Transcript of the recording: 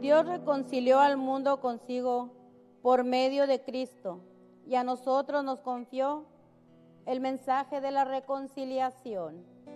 Dios reconcilió al mundo consigo por medio de Cristo y a nosotros nos confió el mensaje de la reconciliación.